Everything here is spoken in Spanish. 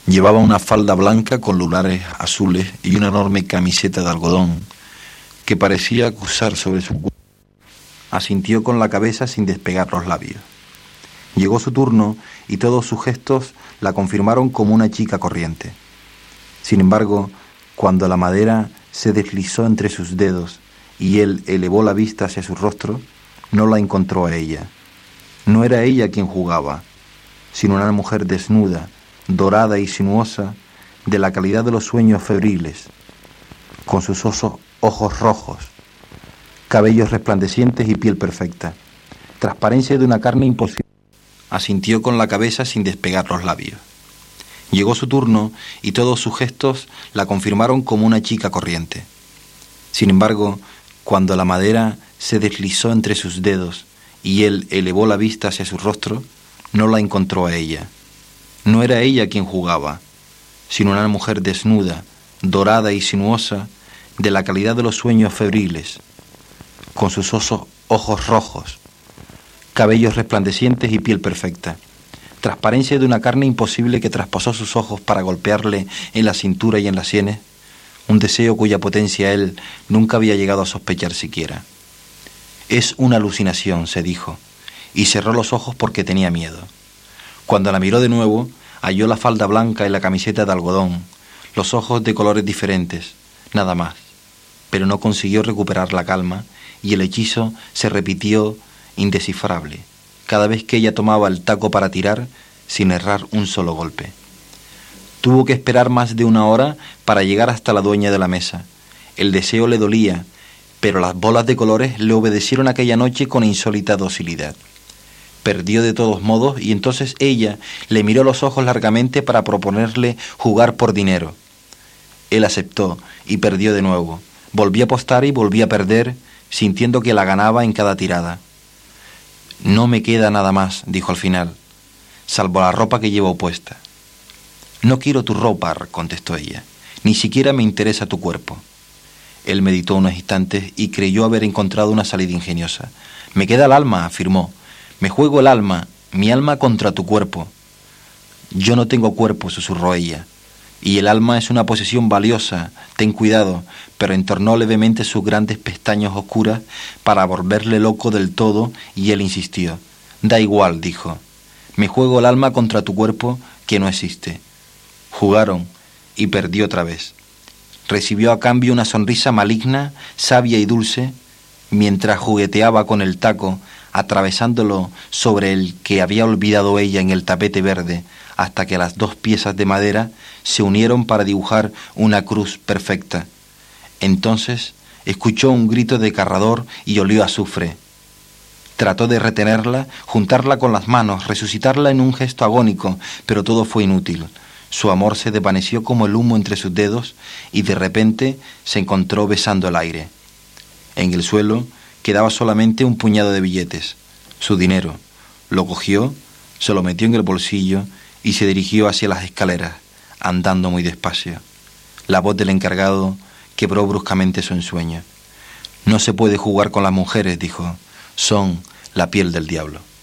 Llevaba una falda blanca con lunares azules y una enorme camiseta de algodón que parecía acusar sobre su cuerpo. Asintió con la cabeza sin despegar los labios. Llegó su turno y todos sus gestos la confirmaron como una chica corriente. Sin embargo, cuando la madera se deslizó entre sus dedos y él elevó la vista hacia su rostro, no la encontró a ella. No era ella quien jugaba, sino una mujer desnuda, dorada y sinuosa, de la calidad de los sueños febriles, con sus ojos rojos, cabellos resplandecientes y piel perfecta, transparencia de una carne imposible. Asintió con la cabeza sin despegar los labios. Llegó su turno y todos sus gestos la confirmaron como una chica corriente. Sin embargo, cuando la madera se deslizó entre sus dedos y él elevó la vista hacia su rostro, no la encontró a ella. No era ella quien jugaba, sino una mujer desnuda, dorada y sinuosa, de la calidad de los sueños febriles, con sus ojos rojos, cabellos resplandecientes y piel perfecta, transparencia de una carne imposible que traspasó sus ojos para golpearle en la cintura y en las sienes, un deseo cuya potencia él nunca había llegado a sospechar siquiera. Es una alucinación, se dijo, y cerró los ojos porque tenía miedo. Cuando la miró de nuevo, halló la falda blanca y la camiseta de algodón, los ojos de colores diferentes, nada más, pero no consiguió recuperar la calma y el hechizo se repitió indescifrable, cada vez que ella tomaba el taco para tirar, sin errar un solo golpe. Tuvo que esperar más de una hora para llegar hasta la dueña de la mesa. El deseo le dolía, pero las bolas de colores le obedecieron aquella noche con insólita docilidad. Perdió de todos modos y entonces ella le miró a los ojos largamente para proponerle jugar por dinero. Él aceptó y perdió de nuevo. Volvió a apostar y volvió a perder, sintiendo que la ganaba en cada tirada. «No me queda nada más», dijo al final, «salvo la ropa que llevo puesta». «No quiero tu ropa», contestó ella, «ni siquiera me interesa tu cuerpo». Él meditó unos instantes y creyó haber encontrado una salida ingeniosa. «Me queda el alma», afirmó. «Me juego el alma, mi alma contra tu cuerpo». «Yo no tengo cuerpo», susurró ella, «y el alma es una posesión valiosa, ten cuidado», pero entornó levemente sus grandes pestañas oscuras para volverle loco del todo y él insistió. «Da igual», dijo, «me juego el alma contra tu cuerpo que no existe». Jugaron y perdió otra vez. Recibió a cambio una sonrisa maligna, sabia y dulce, mientras jugueteaba con el taco, atravesándolo sobre el que había olvidado ella en el tapete verde, hasta que las dos piezas de madera se unieron para dibujar una cruz perfecta. Entonces escuchó un grito desgarrador y olió a azufre. Trató de retenerla, juntarla con las manos, resucitarla en un gesto agónico, pero todo fue inútil. Su amor se desvaneció como el humo entre sus dedos y de repente se encontró besando el aire. En el suelo quedaba solamente un puñado de billetes, su dinero. Lo cogió, se lo metió en el bolsillo y se dirigió hacia las escaleras, andando muy despacio. La voz del encargado quebró bruscamente su ensueño. «No se puede jugar con las mujeres», dijo, «son la piel del diablo».